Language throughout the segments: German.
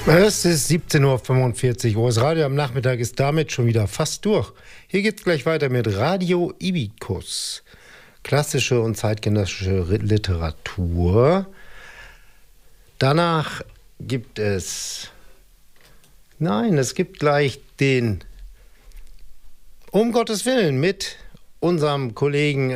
Es ist 17:45 Uhr. Das Radio am Nachmittag ist damit schon wieder fast durch. Hier geht's gleich weiter mit Radio Ibikus. Klassische und zeitgenössische Literatur. Danach gibt es... es gibt gleich den Um Gottes Willen mit unserem Kollegen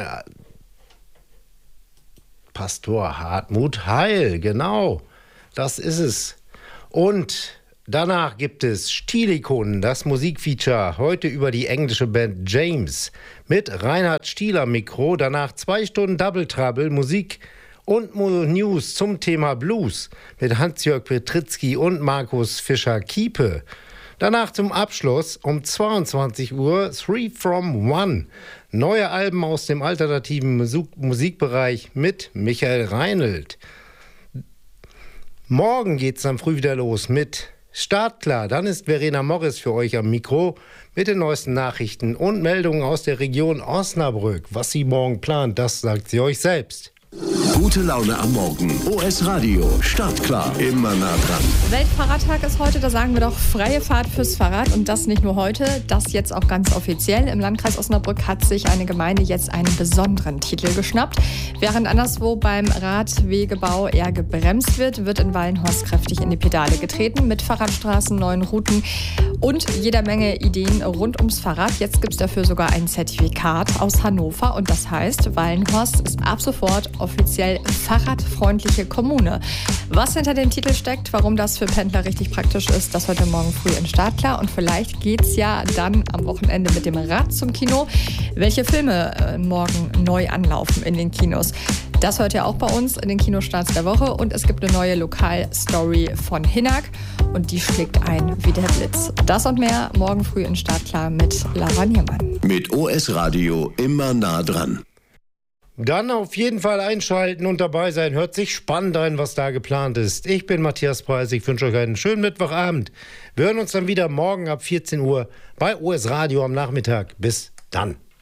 Pastor Hartmut Heil. Genau, das ist es. Und danach gibt es Stilikonen, das Musikfeature, heute über die englische Band James mit Reinhard Stiel am Mikro. Danach 2 Stunden Double Trouble, Musik und News zum Thema Blues mit Hans-Jörg Petritzky und Markus Fischer-Kiepe. Danach zum Abschluss um 22 Uhr 3 from 1. Neue Alben aus dem alternativen Musikbereich mit Michael Reinelt. Morgen geht's dann früh wieder los mit Startklar. Dann ist Verena Morris für euch am Mikro mit den neuesten Nachrichten und Meldungen aus der Region Osnabrück. Was sie morgen plant, das sagt sie euch selbst. Gute Laune am Morgen. OS Radio. Startklar. Immer nah dran. Weltfahrradtag ist heute, da sagen wir doch freie Fahrt fürs Fahrrad. Und das nicht nur heute, das jetzt auch ganz offiziell. Im Landkreis Osnabrück hat sich eine Gemeinde jetzt einen besonderen Titel geschnappt. Während anderswo beim Radwegebau eher gebremst wird in Wallenhorst kräftig in die Pedale getreten. Mit Fahrradstraßen, neuen Routen und jeder Menge Ideen rund ums Fahrrad. Jetzt gibt es dafür sogar ein Zertifikat aus Hannover. Und das heißt, Wallenhorst ist ab sofort offiziell fahrradfreundliche Kommune. Was hinter dem Titel steckt, warum das für Pendler richtig praktisch ist, das heute Morgen früh in Startklar. Und vielleicht geht's ja dann am Wochenende mit dem Rad zum Kino. Welche Filme morgen neu anlaufen in den Kinos? Das hört ihr auch bei uns in den Kinostarts der Woche. Und es gibt eine neue Lokalstory von Hinak. Und die schlägt ein wie der Blitz. Das und mehr morgen früh in Startklar mit Lara Niermann. Mit OS Radio immer nah dran. Dann auf jeden Fall einschalten und dabei sein. Hört sich spannend an, was da geplant ist. Ich bin Matthias Preis. Ich wünsche euch einen schönen Mittwochabend. Wir hören uns dann wieder morgen ab 14 Uhr bei OS Radio am Nachmittag. Bis dann.